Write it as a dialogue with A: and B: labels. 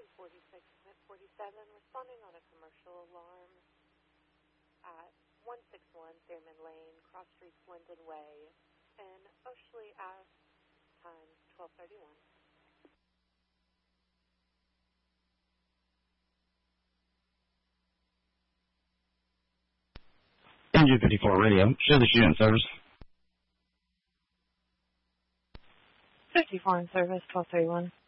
A: 47, responding on a commercial alarm at 161 Thurman Lane, Cross Street, Linden Way, in Oshley Ave, time 12:31.
B: NG54 Radio, show the student service.
A: 54 in service, 12:31.